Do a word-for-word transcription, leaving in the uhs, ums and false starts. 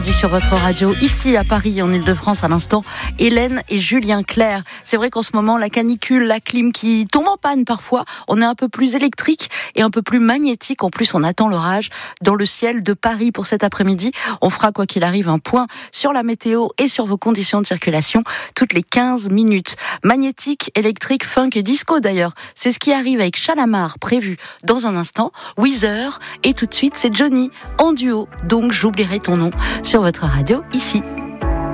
Dit sur votre radio, ici à Paris, en Ile-de-France, à l'instant, Hélène et Julien Clerc. C'est vrai qu'en ce moment, la canicule, la clim qui tombe en panne parfois, on est un peu plus électrique et un peu plus magnétique. En plus, on attend l'orage dans le ciel de Paris pour cet après-midi. On fera, quoi qu'il arrive, un point sur la météo et sur vos conditions de circulation toutes les quinze minutes. Magnétique, électrique, funk et disco d'ailleurs. C'est ce qui arrive avec Chalamar, prévu dans un instant. Weezer, et tout de suite, c'est Johnny en duo. Donc, j'oublierai ton nom sur votre radio ici.